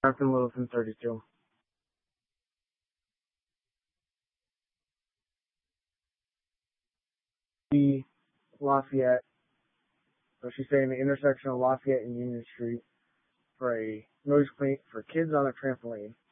Jonathan Littleton, 32. The Lafayette. So she's saying the intersection of Lafayette and Union Street for a noise complaint for kids on a trampoline.